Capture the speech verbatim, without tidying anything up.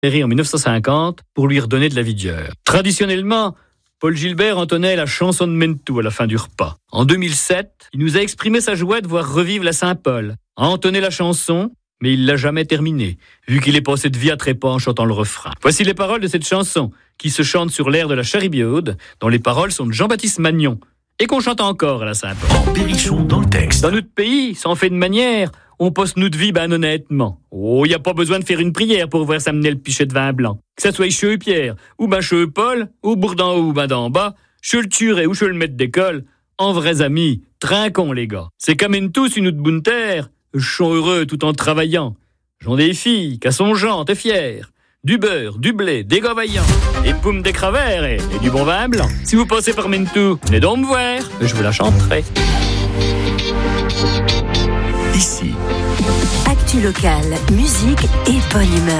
en dix-neuf cent cinquante pour lui redonner de la vigueur. Traditionnellement, Paul Gilbert entonnait la chanson de Mentou à la fin du repas. En deux mille sept, il nous a exprimé sa joie de voir revivre la Saint-Paul, a entonné la chanson, mais il l'a jamais terminée, vu qu'il est passé de vie à trépas en chantant le refrain. Voici les paroles de cette chanson, qui se chante sur l'air de la Charybéaude, dont les paroles sont de Jean-Baptiste Magnon, et qu'on chante encore à la Saint-Paul. En Berrichon dans le texte. Dans notre pays, sans fait de manière, on poste notre vie ben honnêtement. Oh, y a pas besoin de faire une prière pour voir s'amener le pichet de vin blanc. Que ça soit chez Pierre, ou ben chez Paul, ou bourdin ou ben d'en bas, chez le turé ou chez le maître d'école, en vrais amis, trinquons les gars. C'est quand même tous une autre bonne terre, je suis heureux tout en travaillant. J'en des filles, qu'à son genre, t'es fier. Du beurre, du blé, des gars vaillants, des poumes, des cravers et, et du bon vin blanc. Si vous passez par Mentou, venez donc me voir, je vous la chanterai. Ici. Actu locale, musique et bonne humeur.